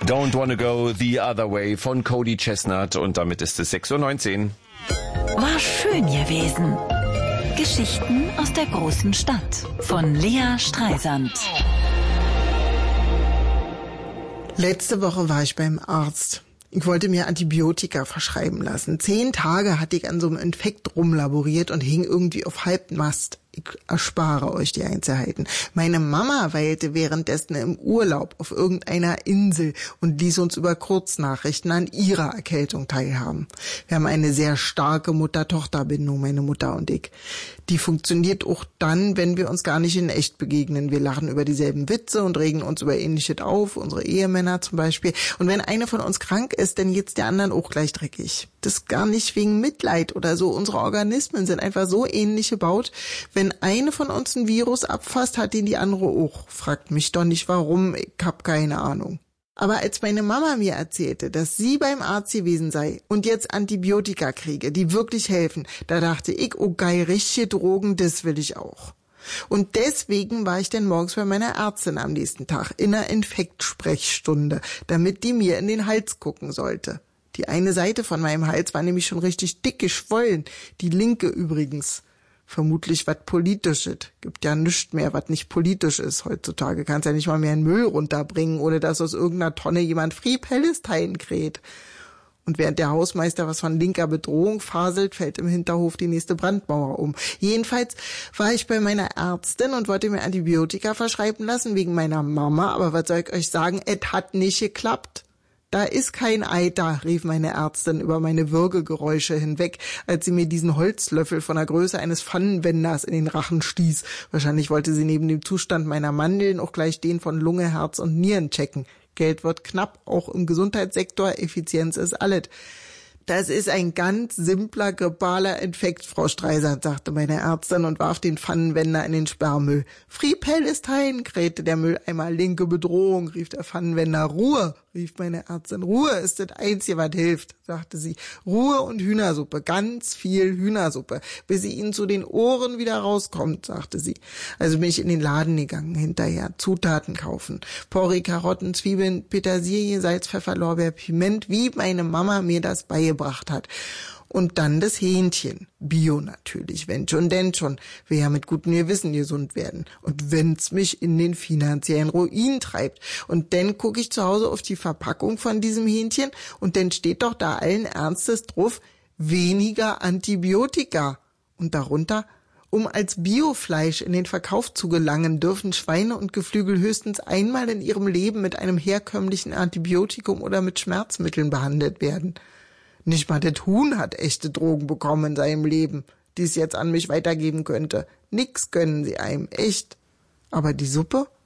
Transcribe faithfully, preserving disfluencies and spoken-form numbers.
Don't Wanna Go the Other Way von Cody Chestnut und damit ist es sechs Uhr neunzehn. War schön gewesen. Geschichten aus der großen Stadt von Lea Streisand. Letzte Woche war ich beim Arzt. Ich wollte mir Antibiotika verschreiben lassen. Zehn Tage hatte ich an so einem Infekt rumlaboriert und hing irgendwie auf Halbmast. Ich erspare euch die Einzelheiten. Meine Mama weilte währenddessen im Urlaub auf irgendeiner Insel und ließ uns über Kurznachrichten an ihrer Erkältung teilhaben. Wir haben eine sehr starke Mutter-Tochter-Bindung, meine Mutter und ich. Die funktioniert auch dann, wenn wir uns gar nicht in echt begegnen. Wir lachen über dieselben Witze und regen uns über Ähnliches auf, unsere Ehemänner zum Beispiel. Und wenn eine von uns krank ist, dann geht's der anderen auch gleich dreckig. Das gar nicht wegen Mitleid oder so. Unsere Organismen sind einfach so ähnlich gebaut. Wenn eine von uns ein Virus abfasst, hat ihn die andere auch. Fragt mich doch nicht warum, ich hab keine Ahnung. Aber als meine Mama mir erzählte, dass sie beim Arzt gewesen sei und jetzt Antibiotika kriege, die wirklich helfen, da dachte ich, oh geil, richtige Drogen, das will ich auch. Und deswegen war ich dann morgens bei meiner Ärztin am nächsten Tag in einer Infektsprechstunde, damit die mir in den Hals gucken sollte. Die eine Seite von meinem Hals war nämlich schon richtig dick geschwollen, die linke übrigens. Vermutlich was Politisches. Gibt ja nichts mehr, was nicht politisch ist heutzutage. Kannst ja nicht mal mehr einen Müll runterbringen, ohne dass aus irgendeiner Tonne jemand Free Palestine kräht. Und während der Hausmeister was von linker Bedrohung faselt, fällt im Hinterhof die nächste Brandmauer um. Jedenfalls war ich bei meiner Ärztin und wollte mir Antibiotika verschreiben lassen wegen meiner Mama. Aber was soll ich euch sagen, es hat nicht geklappt. Da ist kein Eiter, rief meine Ärztin über meine Würgegeräusche hinweg, als sie mir diesen Holzlöffel von der Größe eines Pfannenwenders in den Rachen stieß. Wahrscheinlich wollte sie neben dem Zustand meiner Mandeln auch gleich den von Lunge, Herz und Nieren checken. Geld wird knapp, auch im Gesundheitssektor, Effizienz ist alles. Das ist ein ganz simpler, grippaler Infekt, Frau Streisand, sagte meine Ärztin und warf den Pfannenwender in den Sperrmüll. Free Palestine, krähte der Mülleimer. Linke Bedrohung, rief der Pfannenwender. Ruhe, rief meine Ärztin. Ruhe ist das Einzige, was hilft, sagte sie. Ruhe und Hühnersuppe, ganz viel Hühnersuppe, bis sie ihnen zu den Ohren wieder rauskommt, sagte sie. Also bin ich in den Laden gegangen, hinterher Zutaten kaufen. Porree, Karotten, Zwiebeln, Petersilie, Salz, Pfeffer, Lorbeer, Piment, wie meine Mama mir das beigebracht hat. Und dann das Hähnchen. Bio natürlich, wenn schon, denn schon. Will ja mit gutem Gewissen gesund werden. Und wenn's mich in den finanziellen Ruin treibt. Und dann gucke ich zu Hause auf die Verpackung von diesem Hähnchen und dann steht doch da allen Ernstes drauf, weniger Antibiotika. Und darunter, um als Biofleisch in den Verkauf zu gelangen, dürfen Schweine und Geflügel höchstens einmal in ihrem Leben mit einem herkömmlichen Antibiotikum oder mit Schmerzmitteln behandelt werden. Nicht mal das Huhn hat echte Drogen bekommen in seinem Leben, die es jetzt an mich weitergeben könnte. Nix gönnen sie einem, echt. Aber die Suppe?